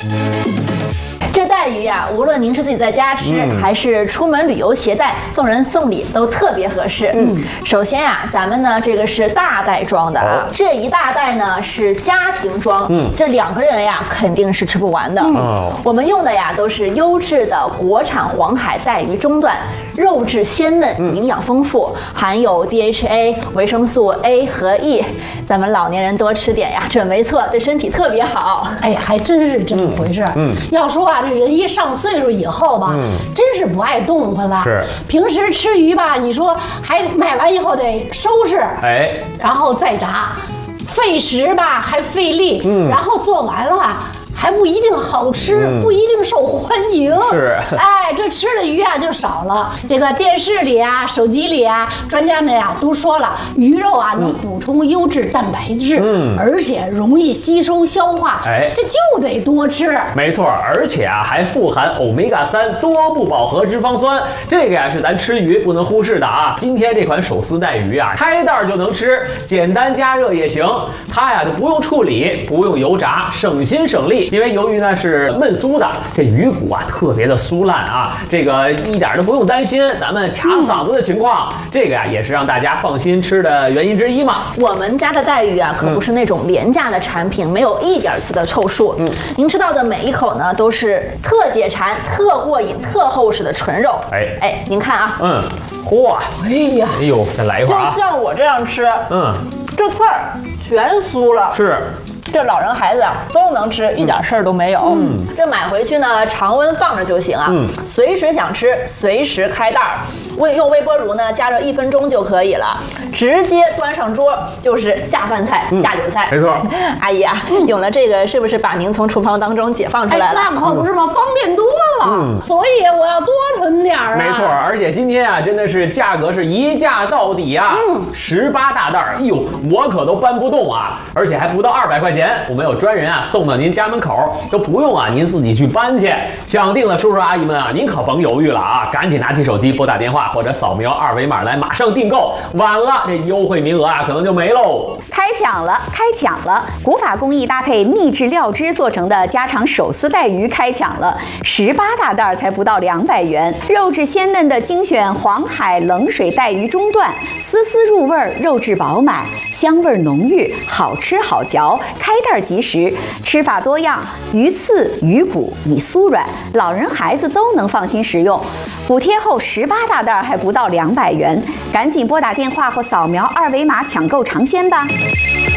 这带鱼呀，无论您是自己在家吃，还是出门旅游携带，送人送礼都特别合适。首先呀，咱们呢这个是大袋装的啊，这一大袋呢是家庭装，这2个人呀肯定是吃不完的。我们用的呀都是优质的国产黄海带鱼中段，肉质鲜嫩，营养丰富，含有 DHA、维生素 A 和 E， 咱们老年人多吃点呀，准没错，对身体特别好。 哎呀，还真是这么回事。要说啊，这人一上岁数以后吧，真是不爱动活了。 是， 平时吃鱼吧，你说还买完以后得收拾，然后再炸，费时吧，还费力，然后做完了。还不一定好吃，不一定受欢迎。 是， 哎，这吃的鱼啊就少了。这个电视里啊、手机里啊，专家们呀都说了，鱼肉啊能补充优质蛋白质，而且容易吸收消化。这就得多吃。 没错，而且啊还富含欧米伽3多不饱和脂肪酸，这个呀是咱吃鱼不能忽视的啊。今天这款手撕带鱼啊，开袋就能吃，简单加热也行。它呀就不用处理，不用油炸，省心省力。因为由于呢是焖酥的，这鱼骨啊特别的酥烂啊，这个一点都不用担心咱们卡嗓子的情况。这个呀也是让大家放心吃的原因之一嘛。 我们家的带鱼啊可不是那种廉价的产品，没有一点次的凑数。您吃到的每一口呢都是特解馋、特过瘾、特厚实的纯肉。您看啊， 嚯，哎呦，先来一会儿啊， 就像我这样吃，这刺儿全酥了。 是。 这老人孩子啊都能吃，一点事儿都没有。这买回去呢，常温放着就行啊，随时想吃，随时开袋儿。用微波炉呢加热1分钟就可以了，直接端上桌就是下饭菜、下酒菜。 没错， 阿姨啊，有了这个是不是把您从厨房当中解放出来了？ 那可不是嘛，方便多了。所以我要多囤点儿啊。 没错，而且今天啊真的是价格是一价到底啊，18大袋，哎呦，我可都搬不动啊，而且还不到200块钱。我们有专人啊送到您家门口，都不用啊您自己去搬去。想定了叔叔阿姨们啊，您可甭犹豫了啊，赶紧拿起手机拨打电话或者扫描2维码来马上订购，晚了这优惠名额啊可能就没喽。 开抢了，开抢了！古法工艺搭配秘制料汁做成的家常手撕带鱼开抢了，18大袋才不到200元，肉质鲜嫩的精选黄海冷水带鱼中段，丝丝入味，肉质饱满，香味浓郁，好吃好嚼，开袋即食，吃法多样，鱼刺、鱼骨已酥软，老人孩子都能放心食用。补贴后18大袋还不到200元，赶紧拨打电话或扫描2维码抢购尝鲜吧。